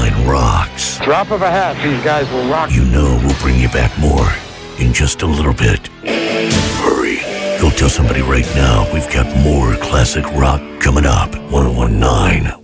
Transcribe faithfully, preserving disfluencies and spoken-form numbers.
one oh nine rocks. Drop of a hat, these guys will rock. You know we'll bring you back more in just a little bit. Hurry. Go tell somebody right now we've got more classic rock coming up. one oh nine